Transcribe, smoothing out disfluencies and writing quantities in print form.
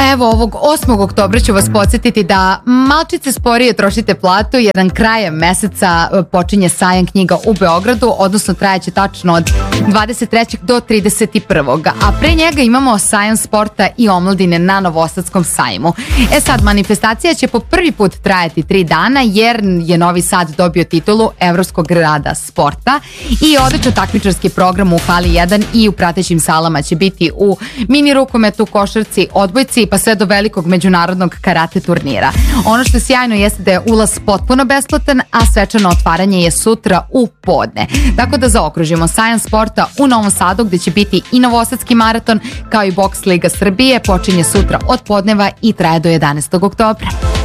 Evo, ovog 8. oktobra ću vas podsjetiti da malčice sporije trošite platu, jer nam krajem meseca počinje sajam knjiga u Beogradu, odnosno trajaće tačno od 23. do 31. A pre njega imamo sajam sporta i omladine na Novosadskom sajmu. Sad, manifestacija će po prvi put trajati 3 dana, jer je Novi Sad dobio titulu Evropskog grada sporta i odličan takmičarski program u hali 1 i u pratećim salama će biti u mini rukometu, košarci, odbojci, pa sve do velikog međunarodnog karate turnira. Ono što je sjajno jeste da je ulaz potpuno besplatan, a svečano otvaranje je sutra u podne. Tako da zaokružimo sajam sporta u Novom Sadu, gde će biti i Novosadski maraton, kao i Boks Liga Srbije, počinje sutra od podneva i traje do 11. oktobra.